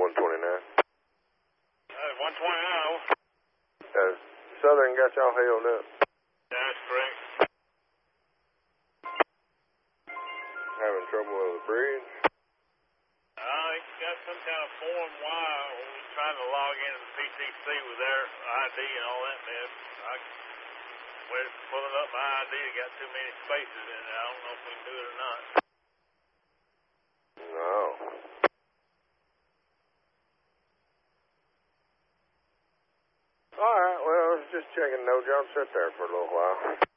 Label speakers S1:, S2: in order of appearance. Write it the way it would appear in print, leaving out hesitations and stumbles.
S1: 129.
S2: 129.
S1: Southern got y'all held up.
S2: That's correct.
S1: Having trouble with the bridge?
S2: It's got some kind of form wire. We're trying to log into the PTC with their ID and all that mess. We're pulling up my ID. It got too many spaces in it. I don't know if we can do it or not.
S1: No. All right, well, I was just checking. No jump. Sit there for a little while.